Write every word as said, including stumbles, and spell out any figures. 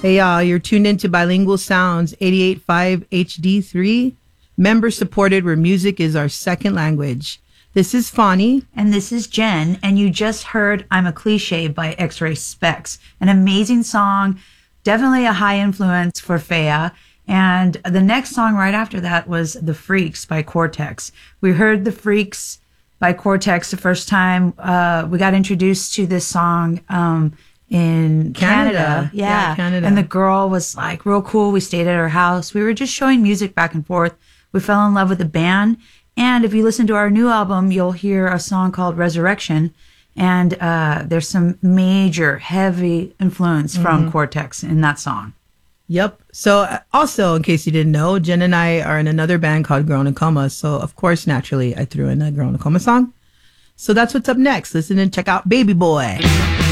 Hey, y'all, you're tuned into Bilingual Sounds eighty-eight point five H D three, member supported, where music is our second language. This is Fani. And this is Jen. And you just heard I'm a Cliche by X-Ray Specs. An amazing song, definitely a high influence for Fea. And the next song right after that was The Freaks by Cortex. We heard The Freaks by Cortex the first time. Uh, we got introduced to this song um, in Canada. Canada. Yeah. Yeah, Canada. And the girl was like real cool. We stayed at her house. We were just showing music back and forth. We fell in love with the band. And if you listen to our new album, you'll hear a song called Resurrection. And uh, there's some major, heavy influence from Mm-hmm. Cortex in that song. Yep. So uh, also, in case you didn't know, Jen and I are in another band called Grown in Coma. So, of course, naturally, I threw in a Grown in Coma song. So that's what's up next. Listen and check out Baby Boy.